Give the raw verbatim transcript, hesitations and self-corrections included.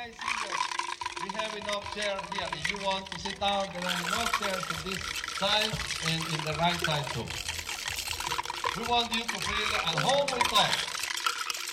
I see that we have enough chairs here. If you want to sit down, there are enough chairs on this side and in the right side too. We want you to feel at home with us.